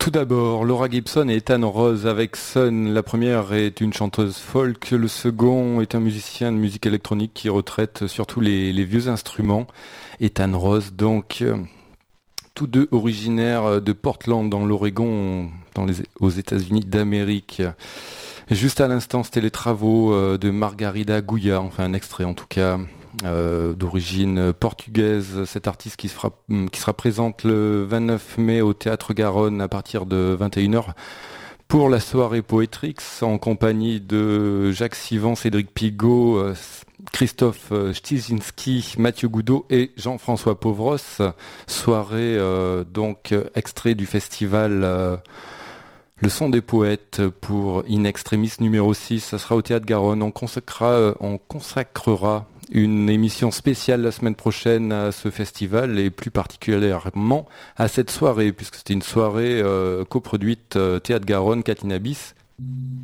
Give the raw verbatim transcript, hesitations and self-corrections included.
Tout d'abord, Laura Gibson et Ethan Rose avec Sun. La première est une chanteuse folk, le second est un musicien de musique électronique qui retraite surtout les, les vieux instruments. Ethan Rose, donc, euh, tous deux originaires de Portland dans l'Oregon, dans les, aux États-Unis d'Amérique. Juste à l'instant, c'était les travaux euh, de Margarida Gouya, enfin un extrait en tout cas. Euh, d'origine portugaise, cet artiste qui sera, qui sera présente le vingt-neuf mai au Théâtre Garonne à partir de vingt et une heures pour la soirée Poetrix en compagnie de Jacques Sivan, Cédric Pigault, euh, Christophe Szczyzinski, Mathieu Goudot et Jean-François Pauvros. Soirée euh, donc extrait du festival euh, Le Son des Poètes pour In Extremis numéro six. Ça sera au Théâtre Garonne. On consacrera, on consacrera une émission spéciale la semaine prochaine à ce festival et plus particulièrement à cette soirée puisque c'était une soirée euh, coproduite euh, Théâtre Garonne, Catinabis